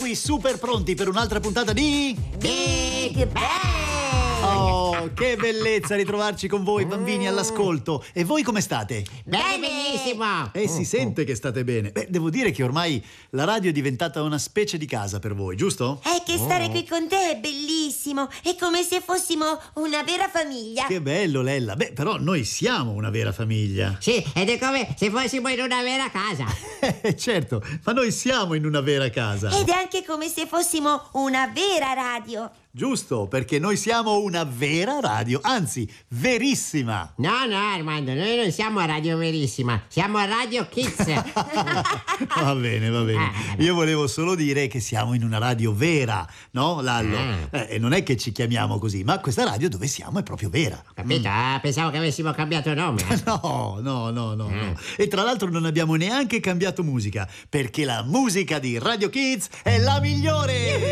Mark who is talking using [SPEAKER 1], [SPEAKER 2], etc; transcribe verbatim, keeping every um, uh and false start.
[SPEAKER 1] noi super pronti per un'altra puntata di
[SPEAKER 2] Big Bang!
[SPEAKER 1] Oh, che bellezza ritrovarci con voi bambini all'ascolto. E voi come state?
[SPEAKER 2] Bene, benissimo!
[SPEAKER 1] E si sente che state bene. Beh, devo dire che ormai la radio è diventata una specie di casa per voi, giusto?
[SPEAKER 3] È che stare qui con te è bellissimo. È come se fossimo una vera famiglia.
[SPEAKER 1] Che bello, Lella. Beh, però noi siamo una vera famiglia.
[SPEAKER 2] Sì, ed è come se fossimo in una vera casa.
[SPEAKER 1] Eh, certo, ma noi siamo in una vera casa.
[SPEAKER 3] Ed è anche come se fossimo una vera radio.
[SPEAKER 1] Giusto, perché noi siamo una vera radio, anzi, verissima.
[SPEAKER 2] No, no, Armando, noi non siamo a Radio Verissima, siamo a Radio Kids.
[SPEAKER 1] Va bene, va bene. Io volevo solo dire che siamo in una radio vera, no, Lallo?
[SPEAKER 2] Ah.
[SPEAKER 1] Eh, e non è che ci chiamiamo così, ma questa radio dove siamo è proprio vera.
[SPEAKER 2] Capito? Ah, pensavo che avessimo cambiato nome.
[SPEAKER 1] No, no, no, no,
[SPEAKER 2] Ah.
[SPEAKER 1] no. E tra l'altro non abbiamo neanche cambiato musica, perché la musica di Radio Kids è la migliore!